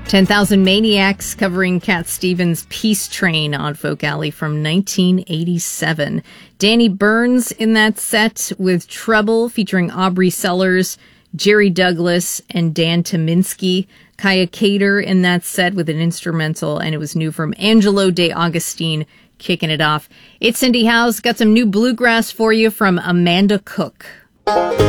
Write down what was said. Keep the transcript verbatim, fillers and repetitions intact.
ten thousand Maniacs covering Cat Stevens' Peace Train on Folk Alley from nineteen eighty-seven. Danny Burns in that set with Trouble featuring Aubrey Sellers, Jerry Douglas, and Dan Tominski. Kaya Cater in that set with an instrumental, and it was new from Angelo De Augustine kicking it off. It's Cindy House. Got some new bluegrass for you from Amanda Cook.